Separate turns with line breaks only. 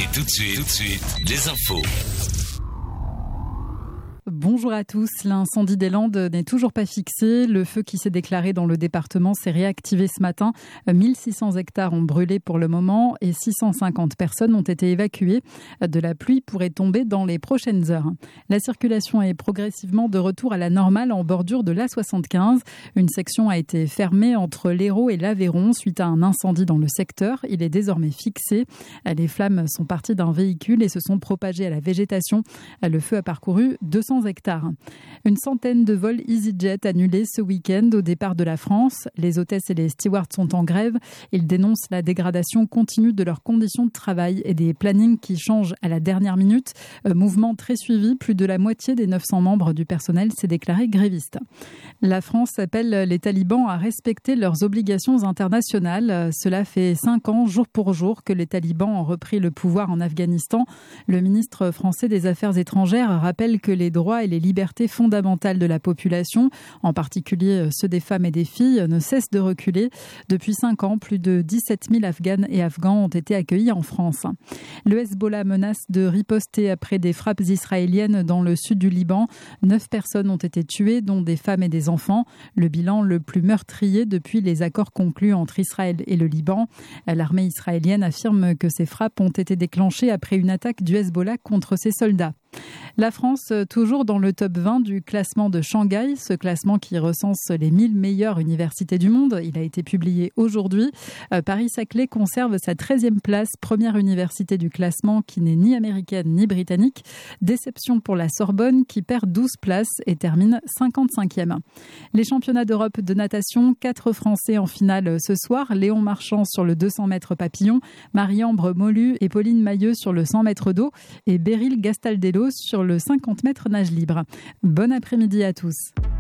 Et tout de suite, les infos.
Bonjour à tous. L'incendie des Landes n'est toujours pas fixé. Le feu qui s'est déclaré dans le département s'est réactivé ce matin. 1600 hectares ont brûlé pour le moment et 650 personnes ont été évacuées. De la pluie pourrait tomber dans les prochaines heures. La circulation est progressivement de retour à la normale en bordure de l'A75. Une section a été fermée entre l'Hérault et l'Aveyron suite à un incendie dans le secteur. Il est désormais fixé. Les flammes sont parties d'un véhicule et se sont propagées à la végétation. Le feu a parcouru 200 hectares. Une centaine de vols EasyJet annulés ce week-end au départ de la France. Les hôtesses et les stewards sont en grève. Ils dénoncent la dégradation continue de leurs conditions de travail et des plannings qui changent à la dernière minute. Mouvement très suivi, plus de la moitié des 900 membres du personnel s'est déclaré gréviste. La France appelle les talibans à respecter leurs obligations internationales. Cela fait 5 ans, jour pour jour, que les talibans ont repris le pouvoir en Afghanistan. Le ministre français des Affaires étrangères rappelle que les droits et les libertés fondamentales de la population, en particulier ceux des femmes et des filles, ne cessent de reculer. Depuis 5 ans, plus de 17 000 Afghanes et Afghans ont été accueillis en France. Le Hezbollah menace de riposter après des frappes israéliennes dans le sud du Liban. 9 personnes ont été tuées, dont des femmes et des enfants. Le bilan le plus meurtrier depuis les accords conclus entre Israël et le Liban. L'armée israélienne affirme que ces frappes ont été déclenchées après une attaque du Hezbollah contre ses soldats. La France, toujours dans le top 20 du classement de Shanghai, ce classement qui recense les 1000 meilleures universités du monde. Il a été publié aujourd'hui. Paris-Saclay conserve sa 13e place, première université du classement qui n'est ni américaine ni britannique. Déception pour la Sorbonne qui perd 12 places et termine 55e. Les championnats d'Europe de natation, 4 Français en finale ce soir. Léon Marchand sur le 200 mètres papillon, Marie-Ambre Molu et Pauline Mailleux sur le 100 mètres d'eau et Beryl Gastaldello sur le 50 mètres nage libre. Bon après-midi à tous.